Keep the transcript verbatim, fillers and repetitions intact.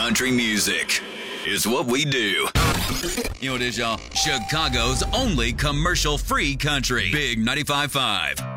country music. It's what we do. You know what it is, y'all? Chicago's only commercial-free country. Big ninety-five point five.